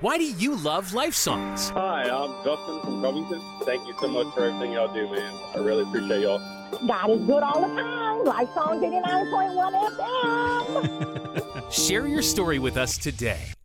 Why do you love Life Songs? Hi, I'm Justin from Covington. Thank you so much for everything y'all do, man. I really appreciate y'all. God is good all the time. Life Song 89.1 FM. Share your story with us today.